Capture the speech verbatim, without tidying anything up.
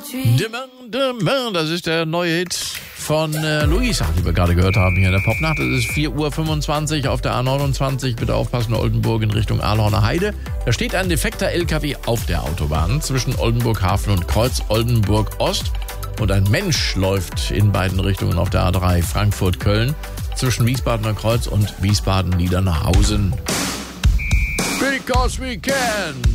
Demain, demain, das ist der neue Hit von äh, Luisa, die wir gerade gehört haben hier in der Popnacht. Es ist vier Uhr fünfundzwanzig auf der A neunundzwanzig. Bitte aufpassen, Oldenburg in Richtung Ahlhorner Heide. Da steht ein defekter L K W auf der Autobahn zwischen Oldenburg Hafen und Kreuz Oldenburg Ost. Und ein Mensch läuft in beiden Richtungen auf der A drei Frankfurt-Köln zwischen Wiesbadener Kreuz und Wiesbaden-Niedernhausen. Because we can!